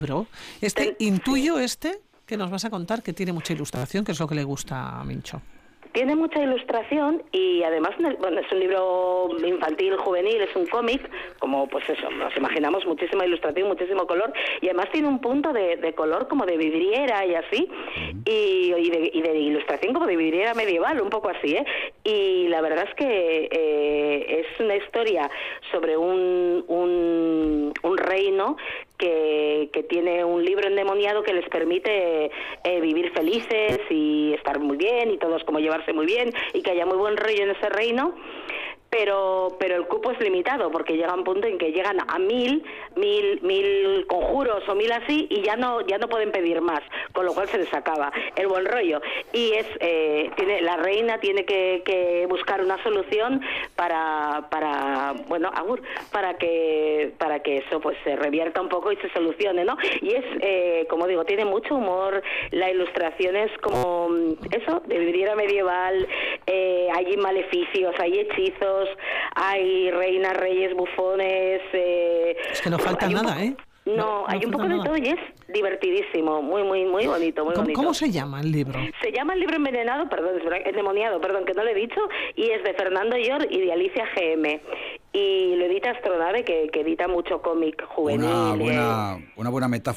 Pero intuyo que nos vas a contar que tiene mucha ilustración, que es lo que le gusta a Mincho. Tiene mucha ilustración y además, bueno, es un libro infantil, juvenil, es un cómic, como pues eso, nos imaginamos, muchísima ilustración, muchísimo color, y además tiene un punto de color como de vidriera y así, y de ilustración como de vidriera medieval, un poco así, ¿eh? Y la verdad es que es una historia sobre un reino que tiene un libro endemoniado que les permite vivir felices y estar muy bien y todos como llevarse muy bien y que haya muy buen rollo en ese reino, pero el cupo es limitado porque llega un punto en que llegan a mil conjuros o 1000 así y ya no pueden pedir más, con lo cual se les acaba el buen rollo y la reina tiene que buscar una solución para que eso pues se revierta un poco y se solucione, ¿no? Y es como digo, tiene mucho humor, la ilustración es como eso, de vidriera medieval, hay maleficios, hay hechizos, hay reinas, reyes, bufones. Es que no falta nada, ¿eh? No, hay un poco de todo y es divertidísimo, muy bonito, muy bonito. ¿Cómo se llama el libro? Se llama El libro endemoniado, que no lo he dicho, y es de Fernando Llor y de Alicia GM. Y lo edita Astronave, que edita mucho cómic juvenil. Una buena metáfora